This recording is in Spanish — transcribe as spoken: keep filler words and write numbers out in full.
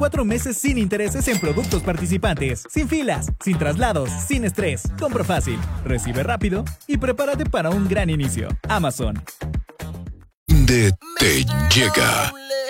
Cuatro meses sin intereses en productos participantes. Sin filas, sin traslados, sin estrés. Compra fácil, recibe rápido y prepárate para un gran inicio. Amazon. De Te Llega.